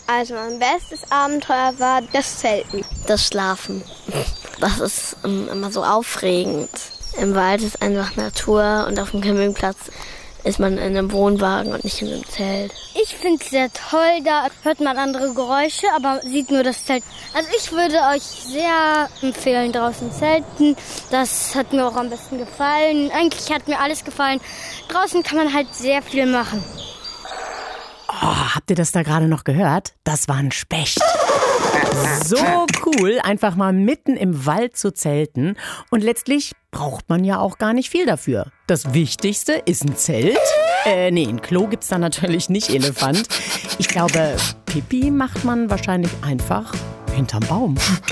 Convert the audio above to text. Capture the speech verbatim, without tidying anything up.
Also mein bestes Abenteuer war das Zelten. Das Schlafen. Das ist um, immer so aufregend. Im Wald ist einfach Natur und auf dem Campingplatz ist man in einem Wohnwagen und nicht in einem Zelt. Ich finde es sehr toll, da hört man andere Geräusche, aber sieht nur das Zelt. Also ich würde euch sehr empfehlen, draußen zelten. Das hat mir auch am besten gefallen. Eigentlich hat mir alles gefallen. Draußen kann man halt sehr viel machen. Oh, habt ihr das da gerade noch gehört? Das war ein Specht. So cool, einfach mal mitten im Wald zu zelten. Und letztlich braucht man ja auch gar nicht viel dafür. Das Wichtigste ist ein Zelt. Äh, nee, ein Klo gibt's da natürlich nicht, Elefant. Ich glaube, Pipi macht man wahrscheinlich einfach hinterm Baum.